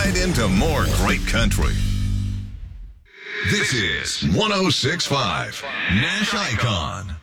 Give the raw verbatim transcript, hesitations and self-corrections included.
right into more great country. This is one oh six point five Nash Icon.